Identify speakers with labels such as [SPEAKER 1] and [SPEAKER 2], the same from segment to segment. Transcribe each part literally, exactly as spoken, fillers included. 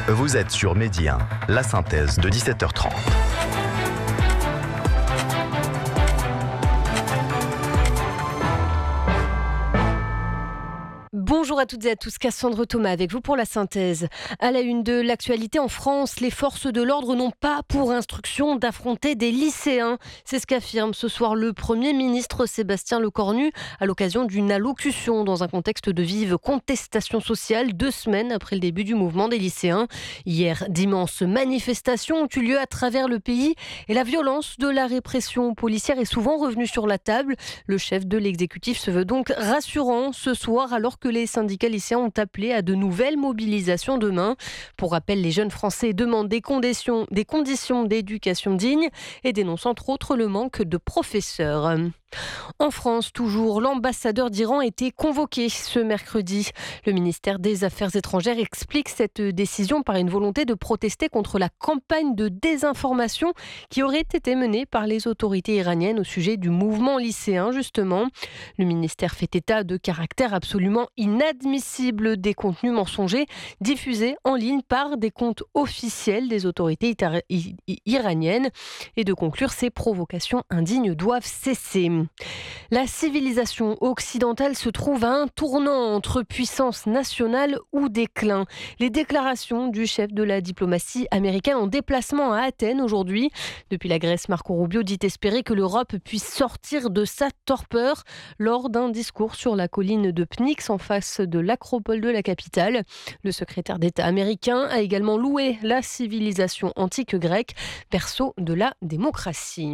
[SPEAKER 1] Vous êtes sur Midi un, la synthèse de dix-sept heures trente.
[SPEAKER 2] Bonjour à toutes et à tous, Cassandre Thomas avec vous pour la synthèse. À la une de l'actualité en France, les forces de l'ordre n'ont pas pour instruction d'affronter des lycéens. C'est ce qu'affirme ce soir le Premier ministre Sébastien Lecornu à l'occasion d'une allocution dans un contexte de vive contestation sociale, deux semaines après le début du mouvement des lycéens. Hier, d'immenses manifestations ont eu lieu à travers le pays et la violence de la répression policière est souvent revenue sur la table. Le chef de l'exécutif se veut donc rassurant ce soir alors que les syndicats lycéens ont appelé à de nouvelles mobilisations demain. Pour rappel, les jeunes Français demandent des conditions, des conditions d'éducation dignes et dénoncent entre autres le manque de professeurs. En France, toujours, l'ambassadeur d'Iran a été convoqué ce mercredi. Le ministère des Affaires étrangères explique cette décision par une volonté de protester contre la campagne de désinformation qui aurait été menée par les autorités iraniennes au sujet du mouvement lycéen, justement. Le ministère fait état de caractère absolument inadmissible des contenus mensongers diffusés en ligne par des comptes officiels des autorités iraniennes et de conclure ces provocations indignes doivent cesser. La civilisation occidentale se trouve à un tournant entre puissance nationale ou déclin. Les déclarations du chef de la diplomatie américaine en déplacement à Athènes aujourd'hui. Depuis la Grèce, Marco Rubio dit espérer que l'Europe puisse sortir de sa torpeur lors d'un discours sur la colline de Pnyx en face de l'acropole de la capitale. Le secrétaire d'État américain a également loué la civilisation antique grecque, berceau de la démocratie.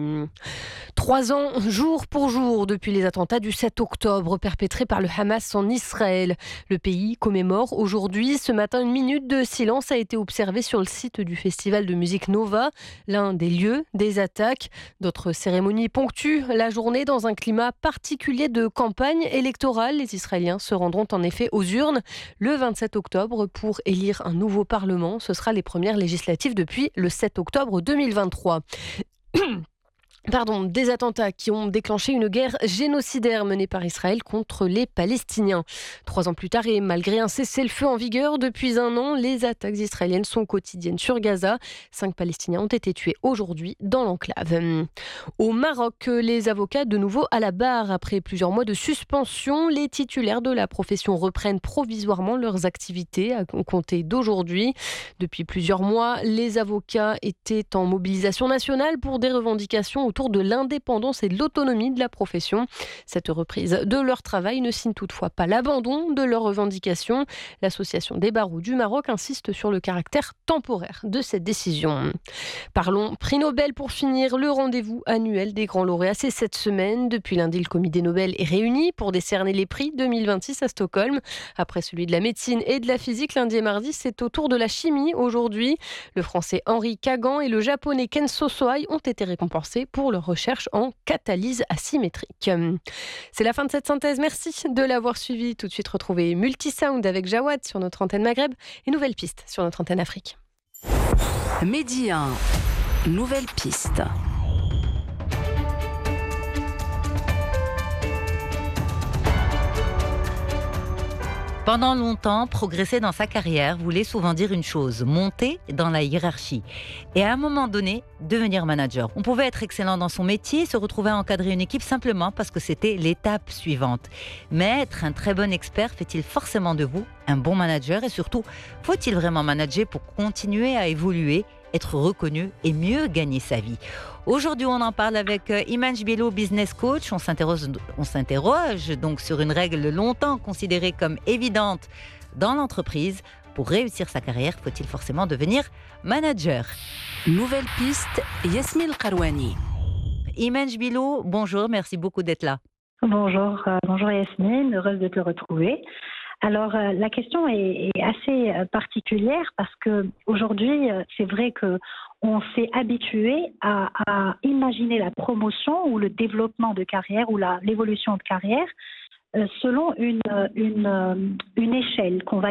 [SPEAKER 2] Trois ans, jour pour jour, depuis les attentats du sept octobre perpétrés par le Hamas en Israël. Le pays commémore aujourd'hui. Ce matin, une minute de silence a été observée sur le site du festival de musique Nova, l'un des lieux des attaques. D'autres cérémonies ponctuent la journée dans un climat particulier de campagne électorale. Les Israéliens se rendront en effet aux urnes le vingt-sept octobre pour élire un nouveau parlement. Ce sera les premières législatives depuis le sept octobre deux mille vingt-trois. Pardon, des attentats qui ont déclenché une guerre génocidaire menée par Israël contre les Palestiniens. Trois ans plus tard et malgré un cessez-le-feu en vigueur depuis un an, les attaques israéliennes sont quotidiennes sur Gaza. Cinq Palestiniens ont été tués aujourd'hui dans l'enclave. Au Maroc, les avocats de nouveau à la barre. Après plusieurs mois de suspension, les titulaires de la profession reprennent provisoirement leurs activités à compter d'aujourd'hui. Depuis plusieurs mois, les avocats étaient en mobilisation nationale pour des revendications autour de l'indépendance et de l'autonomie de la profession. Cette reprise de leur travail ne signe toutefois pas l'abandon de leurs revendications. L'Association des barreaux du Maroc insiste sur le caractère temporaire de cette décision. Parlons prix Nobel pour finir. Le rendez-vous annuel des grands lauréats, c'est cette semaine. Depuis lundi, le comité Nobel est réuni pour décerner les prix deux mille vingt-six à Stockholm. Après celui de la médecine et de la physique lundi et mardi, c'est au tour de la chimie aujourd'hui. Le français Henri Kagan et le japonais Kenso Soai ont été récompensés pour pour leur recherche en catalyse asymétrique. C'est la fin de cette synthèse. Merci de l'avoir suivi. Tout de suite, retrouvez Multisound avec Jawad sur notre antenne Maghreb et Nouvelle Piste sur notre antenne Afrique.
[SPEAKER 3] Midi un, Nouvelle Piste.
[SPEAKER 4] Pendant longtemps, progresser dans sa carrière voulait souvent dire une chose, monter dans la hiérarchie. Et à un moment donné, devenir manager. On pouvait être excellent dans son métier, se retrouver à encadrer une équipe simplement parce que c'était l'étape suivante. Mais être un très bon expert fait-il forcément de vous un bon manager? Et surtout, faut-il vraiment manager pour continuer à évoluer, être reconnu et mieux gagner sa vie? Aujourd'hui, on en parle avec Iman Jbilo, business coach. On s'interroge, on s'interroge donc sur une règle longtemps considérée comme évidente dans l'entreprise. Pour réussir sa carrière, faut-il forcément devenir manager?
[SPEAKER 3] Nouvelle Piste, Yasmine Karouani.
[SPEAKER 4] Iman Jbilo, bonjour, merci beaucoup d'être là.
[SPEAKER 5] Bonjour, euh, bonjour Yasmine, heureuse de te retrouver. Alors, euh, la question est, est assez euh, particulière parce qu'aujourd'hui, euh, c'est vrai qu'on s'est habitué à, à imaginer la promotion ou le développement de carrière ou la, l'évolution de carrière euh, selon une, une, une échelle qu'on va